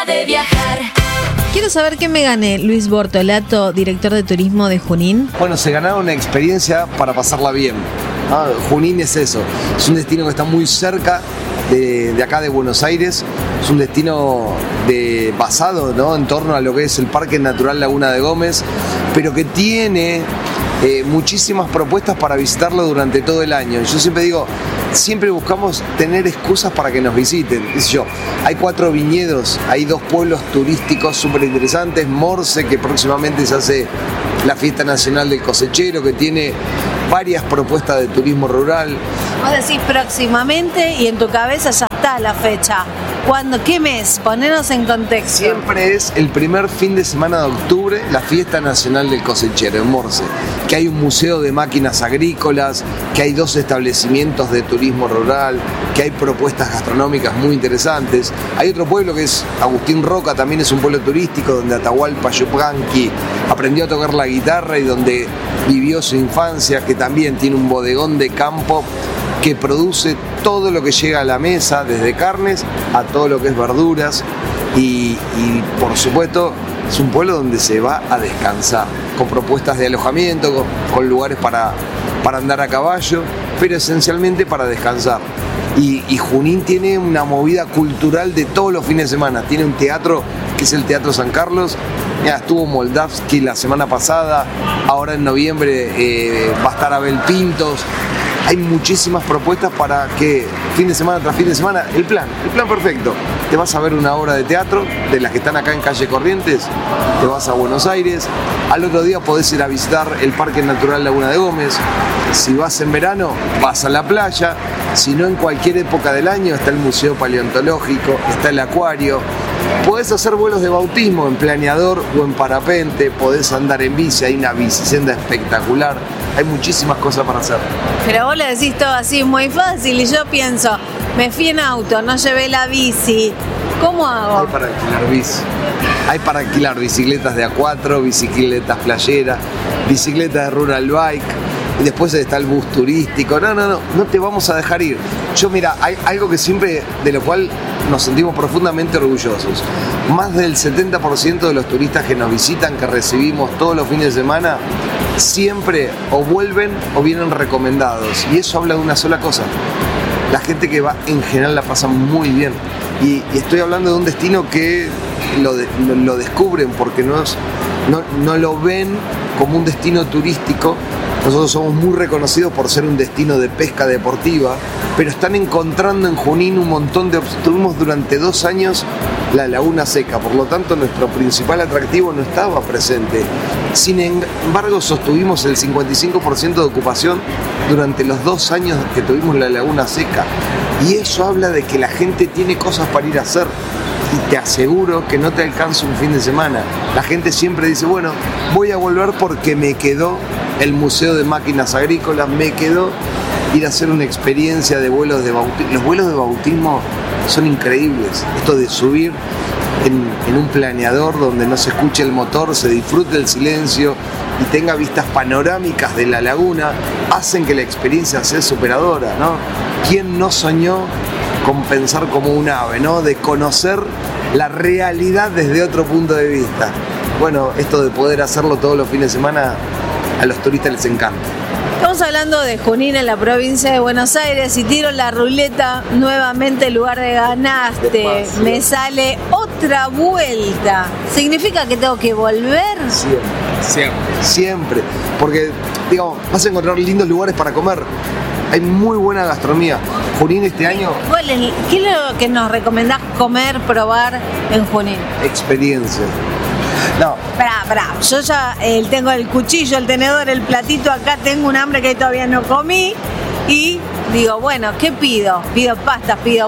de viajar. Quiero saber qué me gané, Luis Bortolato, director de turismo de Junín. Bueno, se ganaron una experiencia para pasarla bien. Junín es eso, es un destino que está muy cerca de acá de Buenos Aires, es un destino basado, ¿no?, en torno a lo que es el Parque Natural Laguna de Gómez, pero que tiene muchísimas propuestas para visitarlo durante todo el año. Yo siempre digo, siempre buscamos tener excusas para que nos visiten. Hay 4 viñedos, hay 2 pueblos turísticos súper interesantes, Morse, que próximamente se hace la Fiesta Nacional del Cosechero, que tiene varias propuestas de turismo rural. Vos decís próximamente y en tu cabeza ya está la fecha. ¿Cuándo? ¿Qué mes? Ponernos en contexto. Siempre es el primer fin de semana de octubre, la Fiesta Nacional del Cosechero en Morse, que hay un museo de máquinas agrícolas, que hay 2 establecimientos de turismo rural, que hay propuestas gastronómicas muy interesantes. Hay otro pueblo que es Agustín Roca, también es un pueblo turístico donde Atahualpa Yupanqui aprendió a tocar la guitarra y donde vivió su infancia, que también tiene un bodegón de campo que produce todo lo que llega a la mesa, desde carnes a todo lo que es verduras y por supuesto es un pueblo donde se va a descansar, con propuestas de alojamiento, con lugares para andar a caballo, pero esencialmente para descansar. Y Junín tiene una movida cultural de todos los fines de semana, tiene un teatro que es el Teatro San Carlos. Estuvo Moldavsky la semana pasada, ahora en noviembre va a estar Abel Pintos. Hay muchísimas propuestas para que fin de semana tras fin de semana, el plan perfecto. Te vas a ver una obra de teatro de las que están acá en Calle Corrientes, te vas a Buenos Aires, al otro día podés ir a visitar el Parque Natural Laguna de Gómez. Si vas en verano, vas a la playa. Si no, en cualquier época del año está el Museo Paleontológico, está el acuario. Podés hacer vuelos de bautismo en planeador o en parapente, podés andar en bici, hay una bicicenda espectacular, hay muchísimas cosas para hacer. Pero vos le decís todo así muy fácil y yo pienso, me fui en auto, no llevé la bici, ¿cómo hago? Hay para alquilar bici, hay para alquilar bicicletas de A4, bicicletas playeras, bicicletas de rural bike. Y después está el bus turístico. No te vamos a dejar ir. Mira, hay algo que siempre, de lo cual nos sentimos profundamente orgullosos. Más del 70% de los turistas que nos visitan, que recibimos todos los fines de semana, siempre o vuelven o vienen recomendados. Y eso habla de una sola cosa. La gente que va en general la pasa muy bien. Y estoy hablando de un destino que lo descubren porque no lo ven como un destino turístico. Nosotros somos muy reconocidos por ser un destino de pesca deportiva, pero están encontrando en Junín un montón de... Tuvimos durante 2 años la Laguna Seca, por lo tanto nuestro principal atractivo no estaba presente. Sin embargo, sostuvimos el 55% de ocupación durante los 2 años que tuvimos la Laguna Seca. Y eso habla de que la gente tiene cosas para ir a hacer. Y te aseguro que no te alcanza un fin de semana. La gente siempre dice, bueno, voy a volver porque me quedó el Museo de Máquinas Agrícolas, me quedó ir a hacer una experiencia de vuelos de bautismo. Los vuelos de bautismo son increíbles. Esto de subir en un planeador donde no se escuche el motor, se disfrute el silencio y tenga vistas panorámicas de la laguna, hacen que la experiencia sea superadora, ¿no? ¿Quién no soñó con pensar como un ave, ¿no? De conocer la realidad desde otro punto de vista? Bueno, esto de poder hacerlo todos los fines de semana a los turistas les encanta. Estamos hablando de Junín en la provincia de Buenos Aires y tiro la ruleta nuevamente en lugar de ganaste. Me sale otra vuelta. ¿Significa que tengo que volver? Siempre. Porque, digamos, vas a encontrar lindos lugares para comer. Hay muy buena gastronomía. Junín este año... ¿Qué es lo que nos recomendás comer, probar en Junín? Experiencia. No. Pará, yo ya tengo el cuchillo, el tenedor, el platito acá, tengo un hambre que todavía no comí y digo, bueno, ¿qué pido? Pido pasta, pido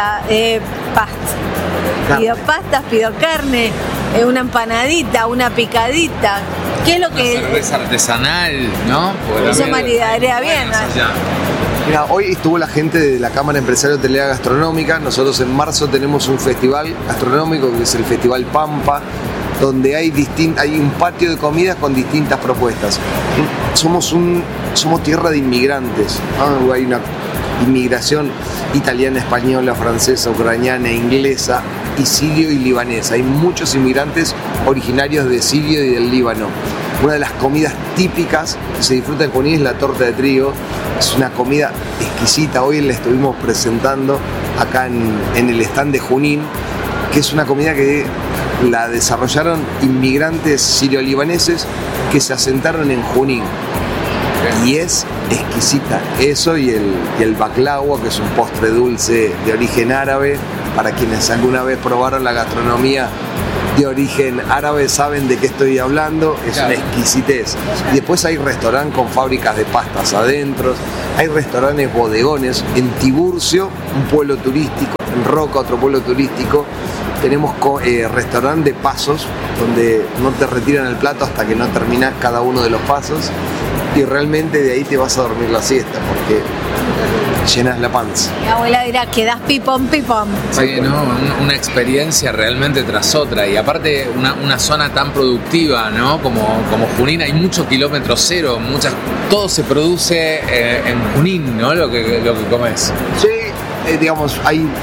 carne, una empanadita, una picadita. ¿Qué es lo que...? Cerveza artesanal, ¿no? Eso maridaría bien. Mira, hoy estuvo la gente de la Cámara Empresaria Hotelera Gastronómica. Nosotros en marzo tenemos un festival gastronómico que es el Festival Pampa, donde hay un patio de comidas con distintas propuestas. Somos tierra de inmigrantes, ¿no? Hay una inmigración italiana, española, francesa, ucraniana, inglesa, y sirio y libanés. Hay muchos inmigrantes originarios de Siria y del Líbano. Una de las comidas típicas que se disfruta en Junín es la torta de trigo. Es una comida exquisita. Hoy la estuvimos presentando acá en el stand de Junín, que es una comida que la desarrollaron inmigrantes sirio-libaneses que se asentaron en Junín. Y es exquisita. Eso y el baklava, que es un postre dulce de origen árabe. Para quienes alguna vez probaron la gastronomía de origen árabe saben de qué estoy hablando. Es una exquisitez. Y después hay restaurantes con fábricas de pastas adentro. Hay restaurantes bodegones. En Tiburcio, un pueblo turístico. En Roca, otro pueblo turístico. Tenemos restaurante de pasos, donde no te retiran el plato hasta que no terminas cada uno de los pasos. Y realmente de ahí te vas a dormir la siesta, porque llenas la panza. Mi abuela dirá, quedás pipón, pipón. Sí, ¿no? Una experiencia realmente tras otra. Y aparte, una zona tan productiva, ¿no? Como Junín, hay mucho kilómetro cero, todo se produce en Junín, ¿no? Lo que comes. Sí, digamos,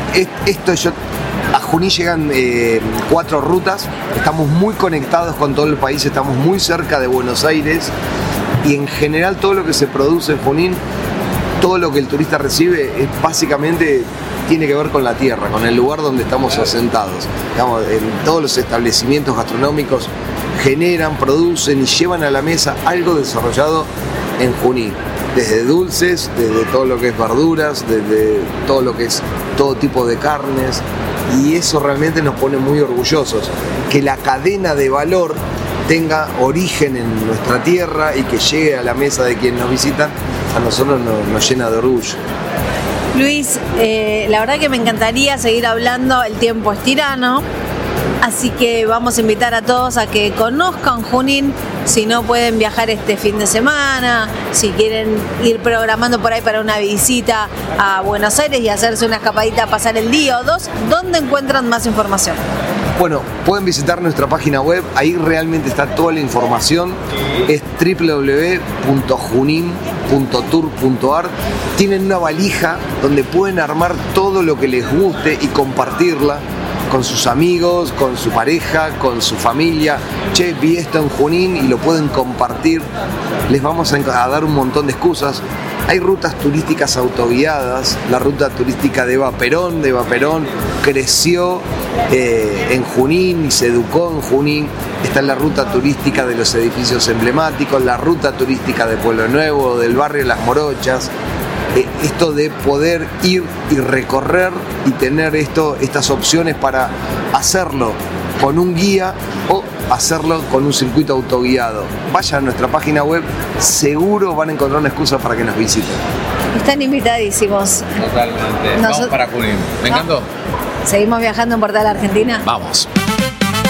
a Junín llegan 4 rutas, estamos muy conectados con todo el país, estamos muy cerca de Buenos Aires. Y en general todo lo que se produce en Junín, todo lo que el turista recibe, básicamente tiene que ver con la tierra, con el lugar donde estamos asentados. Digamos, en todos los establecimientos gastronómicos generan, producen y llevan a la mesa algo desarrollado en Junín. Desde dulces, desde todo lo que es verduras, desde todo lo que es todo tipo de carnes. Y eso realmente nos pone muy orgullosos. Que la cadena de valor tenga origen en nuestra tierra y que llegue a la mesa de quienes nos visitan, a nosotros nos llena de orgullo. Luis, la verdad que me encantaría seguir hablando, el tiempo es tirano, así que vamos a invitar a todos a que conozcan Junín. Si no pueden viajar este fin de semana, si quieren ir programando por ahí para una visita a Buenos Aires y hacerse una escapadita a pasar el día o dos, ¿dónde encuentran más información? Bueno, pueden visitar nuestra página web, ahí realmente está toda la información, es www.junin.tour.ar. Tienen una valija donde pueden armar todo lo que les guste y compartirla con sus amigos, con su pareja, con su familia. Che, vi esto en Junín y lo pueden compartir. Les vamos a dar un montón de excusas. Hay rutas turísticas autoguiadas, la ruta turística de Eva Perón creció en Junín y se educó en Junín. Está la ruta turística de los edificios emblemáticos, la ruta turística de Pueblo Nuevo, del barrio Las Morochas. Esto de poder ir y recorrer y tener estas opciones para hacerlo con un guía o hacerlo con un circuito autoguiado. Vayan a nuestra página web, seguro van a encontrar una excusa para que nos visiten. Están invitadísimos. Totalmente. Vamos para Junín. Me encantó. ¿Seguimos viajando en Portal Argentina? Vamos.